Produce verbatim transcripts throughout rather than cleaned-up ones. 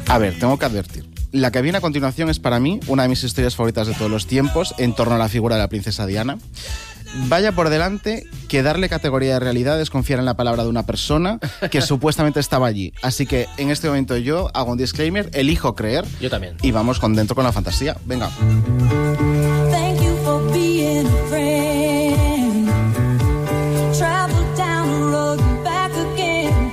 A ver, tengo que advertir. La que viene a continuación es para mí una de mis historias favoritas de todos los tiempos en torno a la figura de la princesa Diana. Vaya por delante que darle categoría de realidad es confiar en la palabra de una persona que supuestamente estaba allí. Así que en este momento yo hago un disclaimer, elijo creer. Yo también. Y vamos con dentro con la fantasía. Venga. Thank you for being a friend. Travel down the road and back again.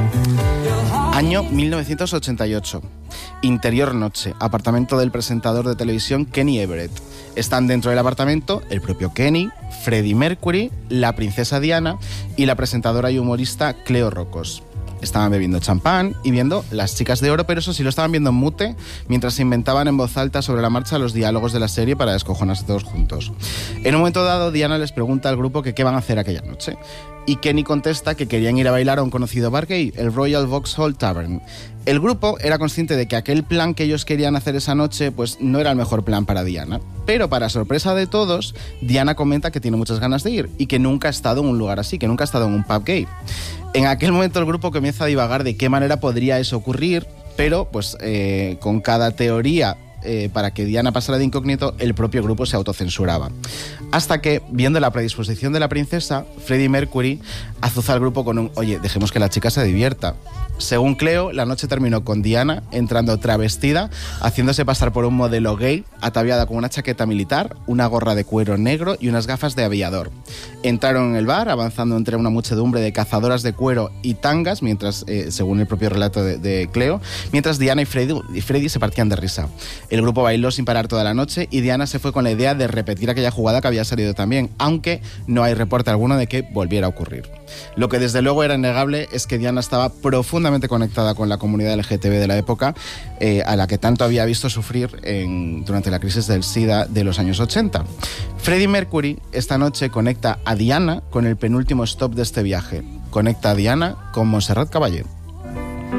Año mil novecientos ochenta y ocho. Interior noche. Apartamento del presentador de televisión Kenny Everett. Están dentro del apartamento el propio Kenny, Freddie Mercury, la princesa Diana y la presentadora y humorista Cleo Rocos. Estaban bebiendo champán y viendo Las Chicas de Oro, pero eso sí lo estaban viendo en mute mientras se inventaban en voz alta sobre la marcha los diálogos de la serie para descojonarse todos juntos. En un momento dado, Diana les pregunta al grupo que qué van a hacer aquella noche. Y Kenny contesta que querían ir a bailar a un conocido bar gay, el Royal Vauxhall Tavern. El grupo era consciente de que aquel plan que ellos querían hacer esa noche pues no era el mejor plan para Diana. Pero para sorpresa de todos, Diana comenta que tiene muchas ganas de ir y que nunca ha estado en un lugar así, que nunca ha estado en un pub gay. En aquel momento el grupo comienza a divagar de qué manera podría eso ocurrir, pero pues eh, con cada teoría eh, para que Diana pasara de incógnito, el propio grupo se autocensuraba. Hasta que, viendo la predisposición de la princesa, Freddie Mercury azuza al grupo con un «Oye, dejemos que la chica se divierta». Según Cleo, la noche terminó con Diana entrando travestida, haciéndose pasar por un modelo gay, ataviada con una chaqueta militar, una gorra de cuero negro y unas gafas de aviador. Entraron en el bar, avanzando entre una muchedumbre de cazadoras de cuero y tangas, mientras, eh, según el propio relato de, de Cleo, mientras Diana y Freddie, y Freddie se partían de risa. El grupo bailó sin parar toda la noche y Diana se fue con la idea de repetir aquella jugada que había salido también, aunque no hay reporte alguno de que volviera a ocurrir. Lo que desde luego era innegable es que Diana estaba profundamente conectada con la comunidad L G T B de la época, eh, a la que tanto había visto sufrir en, durante la crisis del SIDA de los años ochenta. Freddie Mercury esta noche conecta a Diana con el penúltimo stop de este viaje. Conecta a Diana con Montserrat Caballé.